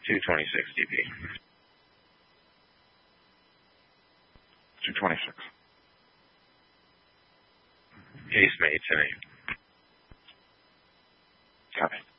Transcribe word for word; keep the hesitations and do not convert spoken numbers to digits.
two twenty-six D P. two twenty-six. Ace mate, ten eight. Copy.